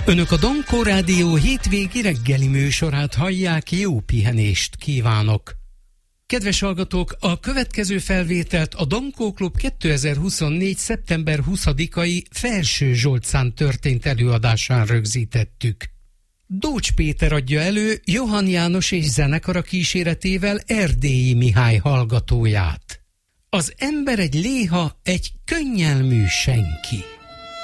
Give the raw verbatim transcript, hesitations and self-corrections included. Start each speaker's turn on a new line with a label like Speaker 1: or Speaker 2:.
Speaker 1: Önök a Domkó Rádió hétvégi reggeli műsorát hallják, jó pihenést kívánok! Kedves hallgatók, a következő felvételt a Domkó Klub kétezer-huszonnégy. szeptember huszadikai Felső Zsoltszán történt előadásán rögzítettük. Dócs Péter adja elő Johann János és zenekara kíséretével Erdélyi Mihály hallgatóját. Az ember egy léha, egy könnyelmű senki.